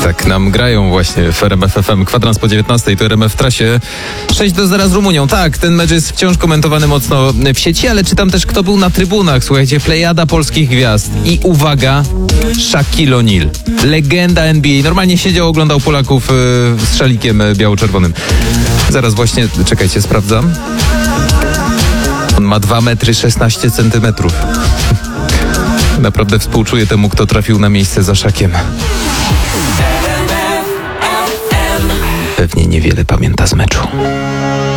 Tak nam grają właśnie w RMF FM. Kwadrans po 19 to RMF w trasie. 6-0 z Rumunią. Tak, ten mecz jest wciąż komentowany mocno w sieci, ale czytam też, kto był na trybunach. Słuchajcie, plejada polskich gwiazd. I uwaga, Shaquille O'Neal. Legenda NBA. Normalnie siedział, oglądał Polaków z szalikiem biało-czerwonym. Zaraz właśnie, czekajcie, sprawdzam. On ma 2 metry 16 centymetrów. Naprawdę współczuję temu, kto trafił na miejsce za Szakiem. Pewnie niewiele pamięta z meczu.